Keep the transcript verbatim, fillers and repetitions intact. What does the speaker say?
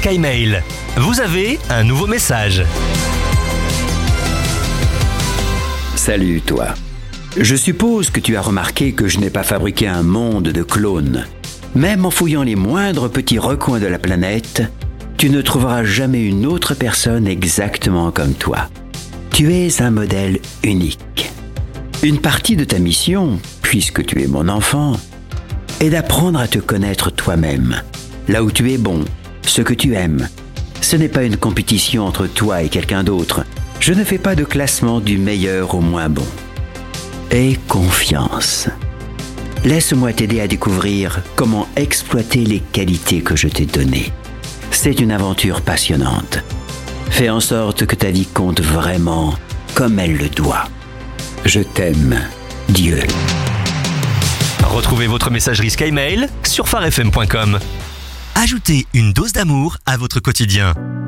SkyMail. Vous avez un nouveau message. Salut toi. Je suppose que tu as remarqué que je n'ai pas fabriqué un monde de clones. Même en fouillant les moindres petits recoins de la planète, tu ne trouveras jamais une autre personne exactement comme toi. Tu es un modèle unique. Une partie de ta mission, puisque tu es mon enfant, est d'apprendre à te connaître toi-même, là où tu es bon, ce que tu aimes. Ce n'est pas une compétition entre toi et quelqu'un d'autre. Je ne fais pas de classement du meilleur au moins bon. Aie confiance. Laisse-moi t'aider à découvrir comment exploiter les qualités que je t'ai données. C'est une aventure passionnante. Fais en sorte que ta vie compte vraiment comme elle le doit. Je t'aime, Dieu. Retrouvez votre messagerie SkyMail sur phare f m point com. Ajoutez une dose d'amour à votre quotidien.